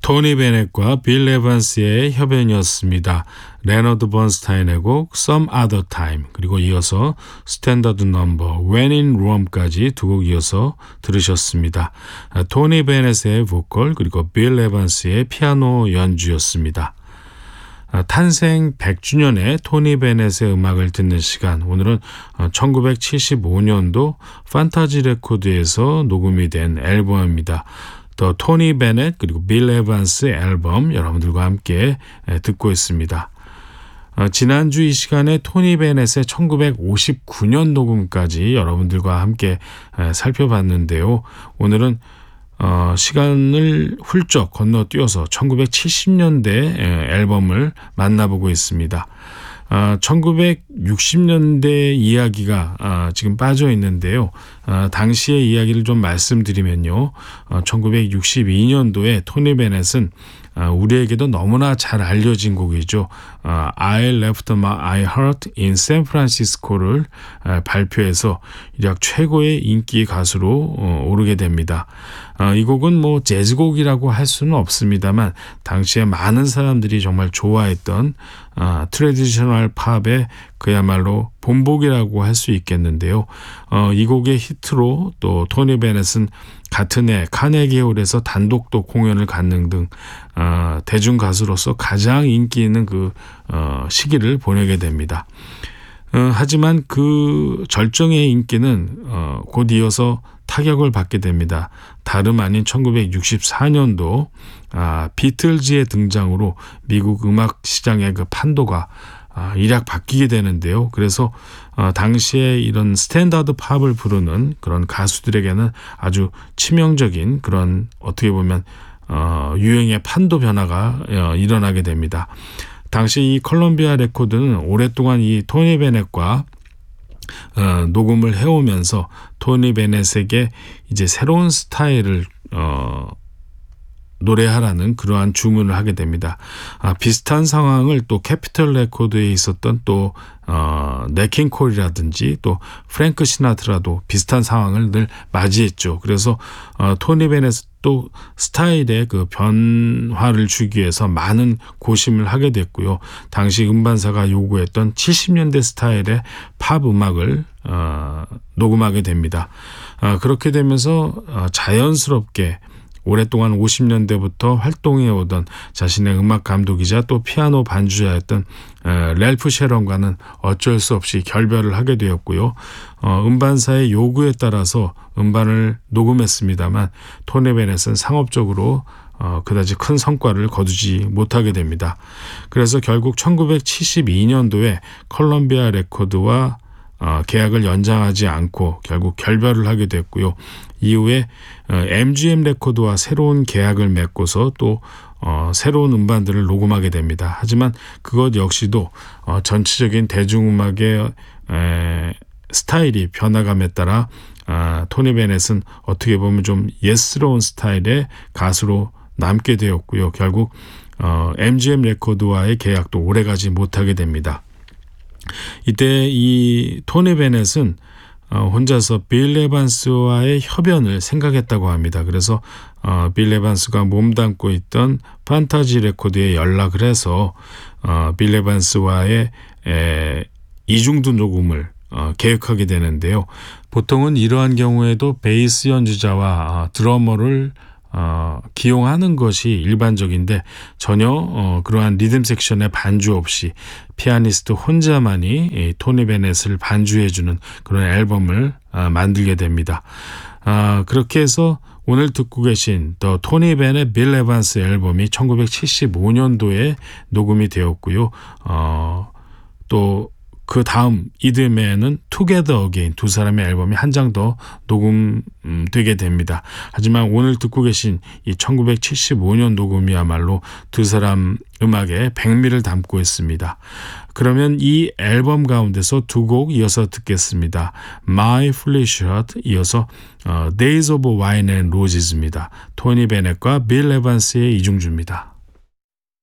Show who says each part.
Speaker 1: 토니 베넷과 빌 에반스의 협연이었습니다. 레너드 번스타인의 곡 Some Other Time, 그리고 이어서 스탠더드 넘버 When in Rome까지 두 곡 이어서 들으셨습니다. 토니 베넷의 보컬 그리고 빌 에반스의 피아노 연주였습니다. 탄생 100주년의 토니 베넷의 음악을 듣는 시간, 오늘은 1975년도 판타지 레코드에서 녹음이 된 앨범입니다. 더 토니 베넷 그리고 빌 에반스 앨범 여러분들과 함께 듣고 있습니다. 지난주 이 시간에 토니 베넷의 1959년 녹음까지 여러분들과 함께 살펴봤는데요. 오늘은 시간을 훌쩍 건너뛰어서 1970년대 앨범을 만나보고 있습니다. 1960년대 이야기가 지금 빠져 있는데요. 당시의 이야기를 좀 말씀드리면요. 1962년도에 토니 베넷은 우리에게도 너무나 잘 알려진 곡이죠. I left my heart in San Francisco를 발표해서 이약 최고의 인기 가수로 오르게 됩니다. 이 곡은 뭐 재즈곡이라고 할 수는 없습니다만 당시에 많은 사람들이 정말 좋아했던 트래디셔널 팝의 그야말로 본보기라고 할 수 있겠는데요. 이 곡의 히트로 또 토니 베넷은 같은 해 카네기 홀에서 단독도 공연을 갖는 등 대중 가수로서 가장 인기 있는 그 시기를 보내게 됩니다. 하지만 그 절정의 인기는 곧 이어서 타격을 받게 됩니다. 다름 아닌 1964년도 비틀즈의 등장으로 미국 음악 시장의 그 판도가 일약 바뀌게 되는데요. 그래서 당시에 이런 스탠다드 팝을 부르는 그런 가수들에게는 아주 치명적인 그런 어떻게 보면 유행의 판도 변화가 일어나게 됩니다. 당시 이 컬럼비아 레코드는 오랫동안 이 토니 베넷과 녹음을 해오면서 토니 베넷에게 이제 새로운 스타일을 노래하라는 그러한 주문을 하게 됩니다. 비슷한 상황을 또 캐피털 레코드에 있었던 또 네킹 콜이라든지 또 프랭크 시나트라도 비슷한 상황을 늘 맞이했죠. 그래서 토니 베넷 또 스타일의 그 변화를 주기 위해서 많은 고심을 하게 됐고요. 당시 음반사가 요구했던 70년대 스타일의 팝 음악을 녹음하게 됩니다. 그렇게 되면서 자연스럽게 오랫동안 50년대부터 활동해오던 자신의 음악 감독이자 또 피아노 반주자였던 랠프 셰런과는 어쩔 수 없이 결별을 하게 되었고요. 음반사의 요구에 따라서 음반을 녹음했습니다만 토니 베넷은 상업적으로 그다지 큰 성과를 거두지 못하게 됩니다. 그래서 결국 1972년도에 컬럼비아 레코드와 계약을 연장하지 않고 결국 결별을 하게 됐고요. 이후에 MGM 레코드와 새로운 계약을 맺고서 또 새로운 음반들을 녹음하게 됩니다. 하지만 그것 역시도 전체적인 대중음악의 스타일이 변화감에 따라 토니 베넷은 어떻게 보면 좀 예스러운 스타일의 가수로 남게 되었고요. 결국 MGM 레코드와의 계약도 오래가지 못하게 됩니다. 이때 이 토니 베넷은 혼자서 빌 에반스와의 협연을 생각했다고 합니다. 그래서 빌 에반스가 몸담고 있던 판타지 레코드에 연락을 해서 빌 에반스와의 이중두 녹음을 계획하게 되는데요. 보통은 이러한 경우에도 베이스 연주자와 드러머를 기용하는 것이 일반적인데 전혀 그러한 리듬 섹션의 반주 없이 피아니스트 혼자만이 토니 베넷을 반주해주는 그런 앨범을 만들게 됩니다. 그렇게 해서 오늘 듣고 계신 더 토니 베넷 빌 에반스 앨범이 1975년도에 녹음이 되었고요. 또 그 다음 이듬해에는 Together Again 두 사람의 앨범이 한 장 더 녹음되게 됩니다. 하지만 오늘 듣고 계신 이 1975년 녹음이야말로 두 사람 음악에 백미를 담고 있습니다. 그러면 이 앨범 가운데서 두 곡 이어서 듣겠습니다. My Foolish Heart 이어서 Days of Wine and Roses입니다. 토니 베넷과 빌 에반스의 이중주입니다.